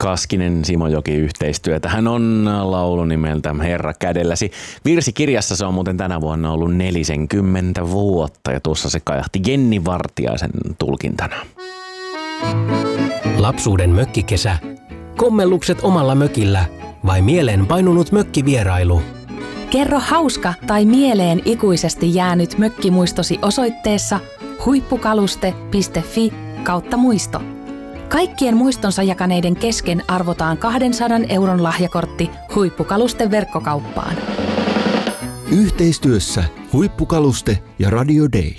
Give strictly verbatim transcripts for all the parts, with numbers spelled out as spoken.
Kaskinen Simojoki yhteistyötä. Hän on laulu nimeltä Herra kädelläsi. Virsikirjassa se on muuten tänä vuonna ollut neljäkymmentä vuotta ja tuossa se kajahti Jenni Vartiaisen tulkintana. Lapsuuden mökkikesä, kommellukset omalla mökillä vai mieleen painunut mökkivierailu? Kerro hauska tai mieleen ikuisesti jäänyt mökkimuistosi osoitteessa huippukaluste piste fi kautta muisto. Kaikkien muistonsa jakaneiden kesken arvotaan kahdensadan euron lahjakortti Huippukaluste verkkokauppaan. Yhteistyössä Huippukaluste ja Radio Day.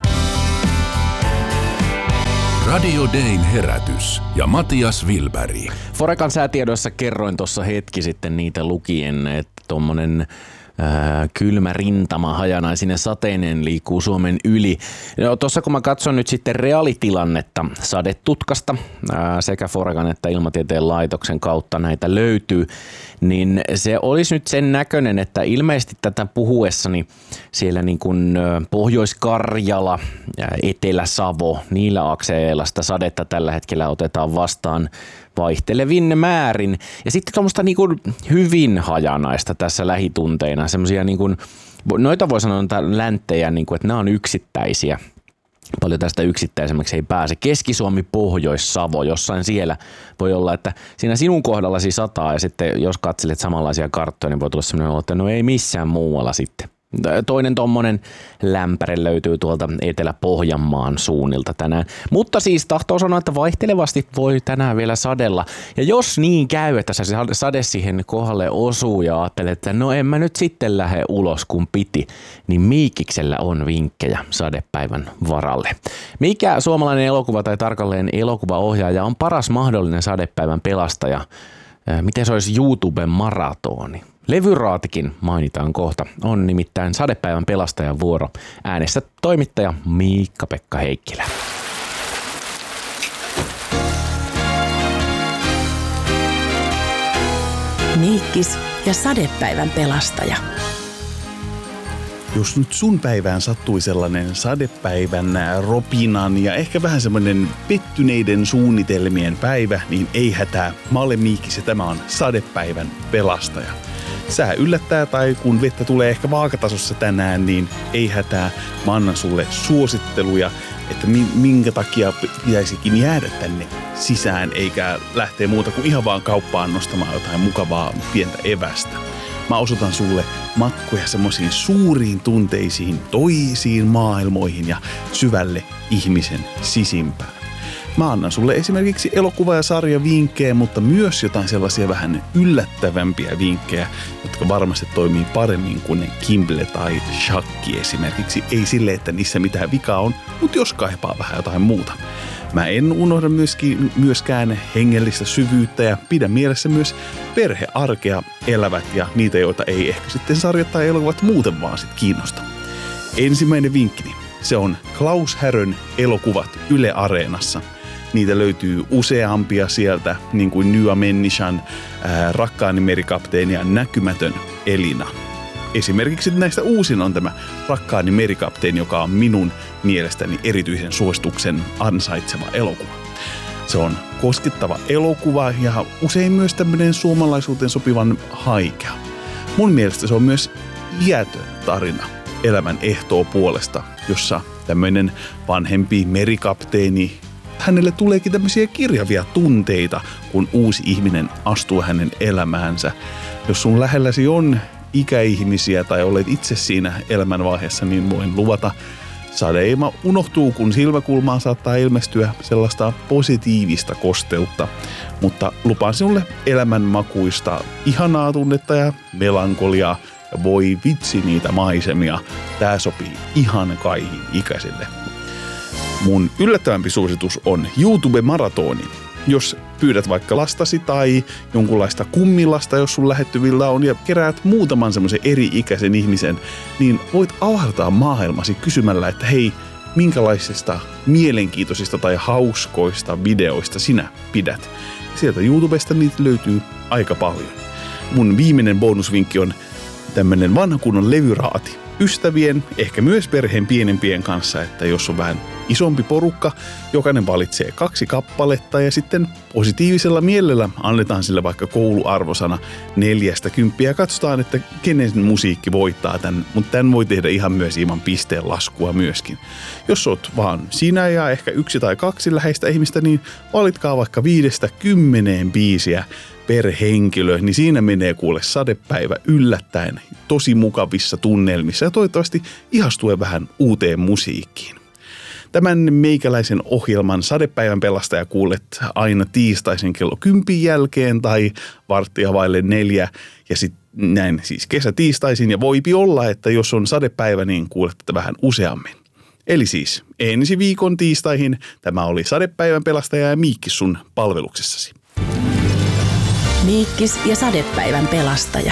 Radio Dayn herätys ja Matias Wilberg. Forekan säätiedoissa kerroin tuossa hetki sitten niitä lukien, että tuommoinen Äh, kylmä rintama hajanaisine sateineen liikkuu Suomen yli. No, tuossa kun mä katson nyt sitten reaalitilannetta sadetutkasta äh, sekä Forekan että Ilmatieteen laitoksen kautta näitä löytyy, niin se olisi nyt sen näköinen, että ilmeisesti tätä puhuessani siellä niin kuin Pohjois-Karjala ja Etelä-Savo, niillä akseilla sitä sadetta tällä hetkellä otetaan vastaan vaihtelevin määrin. Ja sitten tuommoista niin kuin hyvin hajanaista tässä lähitunteina, semmoisia niin kuin, noita voi sanoa länttejä, niin kuin, että nämä on yksittäisiä. Paljon tästä yksittäisemmäksi ei pääse. Keski-Suomi, Pohjois-Savo, jossain siellä voi olla, että siinä sinun kohdallasi sataa ja sitten jos katselet samanlaisia karttoja, niin voi tulla sellainen olo, että no ei missään muualla sitten. Toinen tommonen lämpäre löytyy tuolta Etelä-Pohjanmaan suunnilta tänään. Mutta siis tahtoo sanoa, että vaihtelevasti voi tänään vielä sadella. Ja jos niin käy, että se sade siihen kohdalle osuu ja ajattelee, että no en mä nyt sitten lähde ulos kun piti, niin Miikiksellä on vinkkejä sadepäivän varalle. Mikä suomalainen elokuva tai tarkalleen elokuvaohjaaja on paras mahdollinen sadepäivän pelastaja? Miten se olisi YouTuben maratoni? Levyraatikin mainitaan kohta. On nimittäin sadepäivän pelastajan vuoro. Äänessä toimittaja Miikka-Pekka Heikkilä. Miikkis ja sadepäivän pelastaja. Jos nyt sun päivään sattui sellainen sadepäivän ropinan ja ehkä vähän semmoinen pettyneiden suunnitelmien päivä, niin ei hätää. Mä olen Miikkis ja tämä on sadepäivän pelastaja. Sää yllättää tai kun vettä tulee ehkä vaakatasossa tänään, niin ei hätää. Mä annan sulle suositteluja, että minkä takia pitäisikin jäädä tänne sisään eikä lähteä muuta kuin ihan vaan kauppaan nostamaan jotain mukavaa pientä evästä. Mä osoitan sulle matkoja semmoisiin suuriin tunteisiin, toisiin maailmoihin ja syvälle ihmisen sisimpään. Mä annan sulle esimerkiksi elokuva- ja sarjavinkkejä, mutta myös jotain sellaisia vähän yllättävämpiä vinkkejä, jotka varmasti toimii paremmin kuin ne Kimble tai Shakki esimerkiksi. Ei sille, että niissä mitään vikaa on, mutta jos kaipaa vähän jotain muuta. Mä en unohda myöskin, myöskään hengellistä syvyyttä ja pidän mielessä myös perhearkea elävät ja niitä, joita ei ehkä sitten sarjat tai elokuvat muuten vaan sit kiinnosta. Ensimmäinen vinkkini, se on Klaus Härön elokuvat Yle Areenassa. Niitä löytyy useampia sieltä, niin kuin Nyä Mennishan, ää, Rakkaani merikapteeni ja Näkymätön Elina. Esimerkiksi näistä uusin on tämä Rakkaani merikapteeni, joka on minun mielestäni erityisen suosituksen ansaitseva elokuva. Se on koskettava elokuva ja usein myös tämmöinen suomalaisuuteen sopivan haikea. Mun mielestä se on myös iätön tarina elämän ehtoo puolesta, jossa tämmöinen vanhempi merikapteeni, hänelle tuleekin tämmöisiä kirjavia tunteita, kun uusi ihminen astuu hänen elämäänsä. Jos sun lähelläsi on ikäihmisiä tai olet itse siinä elämänvaiheessa, niin voin luvata, sadeima unohtuu, kun silmäkulmaan saattaa ilmestyä sellaista positiivista kosteutta. Mutta lupaan sinulle elämänmakuista ihanaa tunnetta ja melankoliaa. Ja voi vitsi niitä maisemia. Tää sopii ihan kaihin ikäisille. Mun yllättävämpi suositus on YouTube-maratoni. Jos pyydät vaikka lastasi tai jonkunlaista kummilasta, jos sun lähettyvillä on, ja keräät muutaman semmoisen eri-ikäisen ihmisen, niin voit avartaa maailmasi kysymällä, että hei, minkälaisista mielenkiintoisista tai hauskoista videoista sinä pidät. Sieltä YouTubesta niitä löytyy aika paljon. Mun viimeinen bonusvinkki on tämmönen vanha kunnon levyraati. Ystävien, ehkä myös perheen pienempien kanssa, että jos on vähän isompi porukka, jokainen valitsee kaksi kappaletta ja sitten positiivisella mielellä annetaan sille vaikka kouluarvosana neljästä kymppiä ja katsotaan, että kenen musiikki voittaa tämän, mutta tämän voi tehdä ihan myös ilman pisteen laskua myöskin. Jos oot vaan sinä ja ehkä yksi tai kaksi läheistä ihmistä, niin valitkaa vaikka viidestä kymmeneen biisiä per henkilö, niin siinä menee kuule sadepäivä yllättäen tosi mukavissa tunnelmissa ja toivottavasti ihastuen vähän uuteen musiikkiin. Tämän meikäläisen ohjelman Sadepäivän pelastaja kuulet aina tiistaisin kello kympin jälkeen tai varttia vaille neljä ja sitten näin siis kesätiistaisin ja voipi olla, että jos on sadepäivä, niin kuulet tätä vähän useammin. Eli siis ensi viikon tiistaihin tämä oli Sadepäivän pelastaja ja Miikkis sun palveluksessasi. Miikkis ja Sadepäivän pelastaja.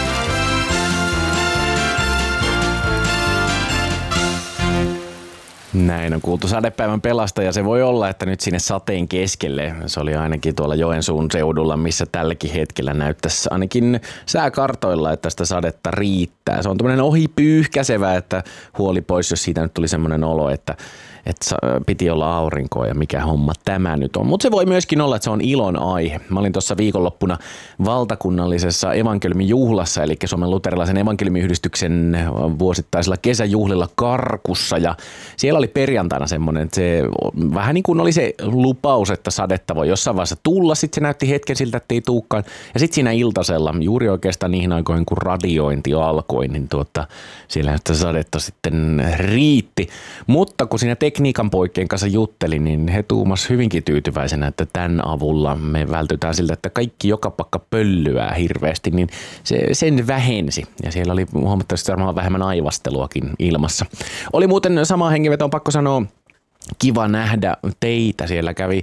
Näin on kuultu Sadepäivän pelastaja. Se voi olla, että nyt sinne sateen keskelle, se oli ainakin tuolla Joensuun seudulla, missä tälläkin hetkellä näyttäisi ainakin sääkartoilla, että sitä sadetta riittää. Se on tämmöinen ohipyyhkäsevä, että huoli pois, jos siitä nyt tuli semmoinen olo, että että piti olla aurinkoa ja mikä homma tämä nyt on. Mutta se voi myöskin olla, että se on ilon aihe. Mä olin tuossa viikonloppuna valtakunnallisessa evankeliumijuhlassa, eli Suomen luterilaisen evankeliumiyhdistyksen vuosittaisella kesäjuhlilla Karkussa. Ja siellä oli perjantaina semmoinen, että se vähän niin kuin oli se lupaus, että sadetta voi jossain vaiheessa tulla. Sitten se näytti hetken siltä, että ei tulekaan. Ja sitten siinä iltasella, juuri oikeastaan niihin aikoihin, kun radiointi alkoi, niin tuota, siellä sitä sadetta sitten riitti. Mutta kun siinä tekniikan poikien kanssa juttelin, niin he tuumas hyvinkin tyytyväisenä, että tämän avulla me vältytään siltä, että kaikki joka pakka pöllyää hirveästi, niin se, sen vähensi. Ja siellä oli huomattavasti varmaan vähemmän aivasteluakin ilmassa. Oli muuten sama hengenveto, on pakko sanoa, kiva nähdä teitä. Siellä kävi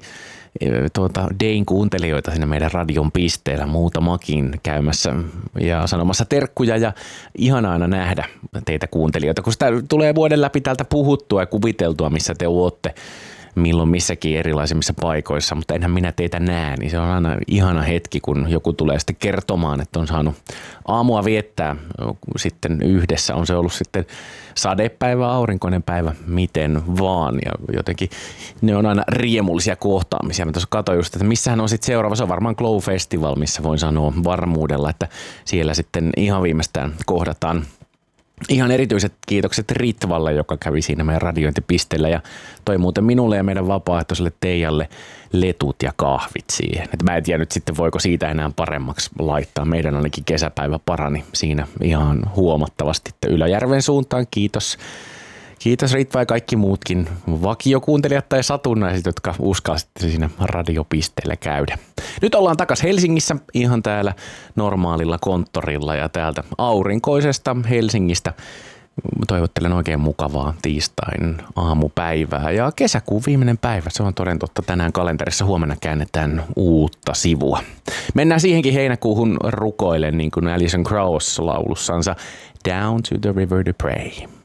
tuota, Dayn kuuntelijoita siinä meidän radion pisteellä muutamakin käymässä ja sanomassa terkkuja ja ihanaa aina nähdä teitä kuuntelijoita, kun sitä tulee vuoden läpi täältä puhuttua ja kuviteltua, missä te ootte milloin missäkin erilaisimmissa paikoissa, mutta enhän minä teitä näe, niin se on aina ihana hetki, kun joku tulee sitten kertomaan, että on saanut aamua viettää sitten yhdessä. On se ollut sitten sadepäivä, aurinkoinen päivä, miten vaan. Ja jotenkin ne on aina riemullisia kohtaamisia. Mä tuossa katsoin just, että missähän on sitten seuraava. Se on varmaan Glow Festival, missä voin sanoa varmuudella, että siellä sitten ihan viimeistään kohdataan. Ihan erityiset kiitokset Ritvalle, joka kävi siinä meidän radiointipisteellä ja toi muuten minulle ja meidän vapaaehtoiselle Teijalle letut ja kahvit siihen. Et mä en tiedä nyt sitten, voiko siitä enää paremmaksi laittaa. Meidän ainakin kesäpäivä parani siinä ihan huomattavasti. Ylöjärven suuntaan kiitos. Kiitos Ritva ja kaikki muutkin vakiokuuntelijat tai satunnaiset, jotka uskaa sitten siinä radiopisteellä käydä. Nyt ollaan takas Helsingissä, ihan täällä normaalilla konttorilla ja täältä aurinkoisesta Helsingistä. Toivottelen oikein mukavaa tiistain aamupäivää ja kesäkuun viimeinen päivä. Se on toden totta tänään kalenterissa. Huomenna käännetään uutta sivua. Mennään siihenkin heinäkuuhun rukoilen, niin kuin Alison Krauss laulussansa Down to the River to Pray.